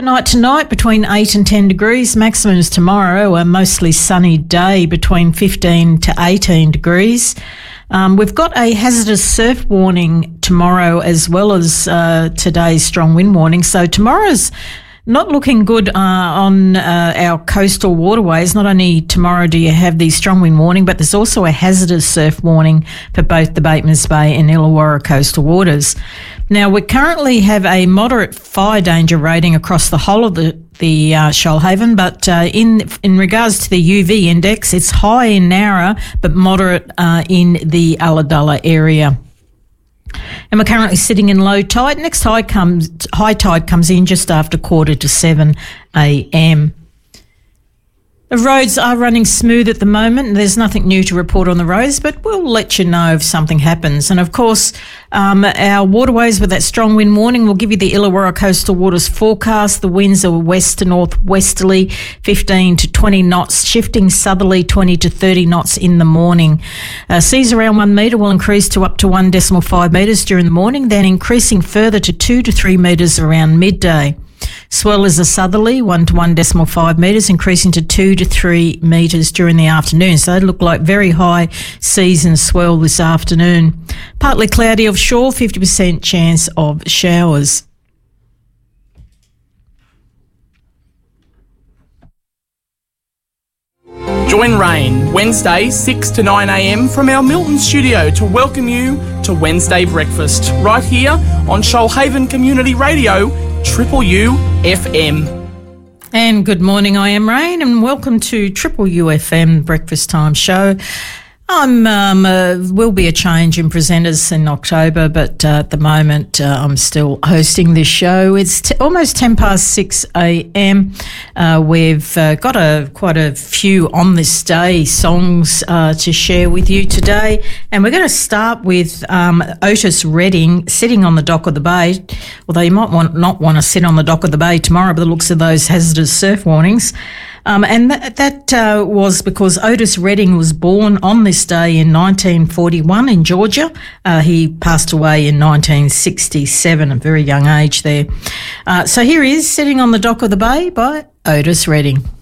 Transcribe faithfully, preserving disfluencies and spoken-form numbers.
Overnight tonight between eight and ten degrees. Maximums tomorrow a mostly sunny day between fifteen to eighteen degrees. Um, we've got a hazardous surf warning tomorrow as well as uh, today's strong wind warning. So tomorrow's not looking good uh, on uh, our coastal waterways. Not only tomorrow do you have the strong wind warning, but there's also a hazardous surf warning for both the Batemans Bay and Illawarra coastal waters. Now, we currently have a moderate fire danger rating across the whole of the, the uh, Shoalhaven, but uh, in in regards to the U V index, it's high in Nowra, but moderate uh, in the Ulladulla area. And we're currently sitting in low tide. Next high comes high tide comes in just after quarter to seven a.m. The roads are running smooth at the moment. There's nothing new to report on the roads, but we'll let you know if something happens. And of course, um, our waterways with that strong wind warning will give you the Illawarra coastal waters forecast. The winds are west to northwesterly, fifteen to twenty knots, shifting southerly twenty to thirty knots in the morning. Uh, seas around one metre will increase to up to one decimal five metres during the morning, then increasing further to two to three metres around midday. Swell is a southerly, one to one decimal five metres, increasing to two to three metres during the afternoon. So they look like very high seas and swell this afternoon. Partly cloudy offshore, fifty percent chance of showers. Join Rain Wednesday six to nine a.m. from our Milton studio to welcome you to Wednesday Breakfast right here on Shoalhaven Community Radio, Triple U F M. And good morning, I am Rain, and welcome to Triple U F M Breakfast Time Show. I'm um, uh, will be a change in presenters in October, but uh, at the moment uh, I'm still hosting this show. It's t- almost ten past six a.m. Uh, we've uh, got a quite a few on this day songs uh, to share with you today, and we're going to start with um, Otis Redding, Sitting on the Dock of the Bay. Although you might want not want to sit on the dock of the bay tomorrow, by the looks of those hazardous surf warnings. Um, and th- that uh, was because Otis Redding was born on this day in nineteen forty-one in Georgia. Uh, he passed away in nineteen sixty-seven, a very young age there. Uh, so here he is, Sitting on the Dock of the Bay by Otis Redding.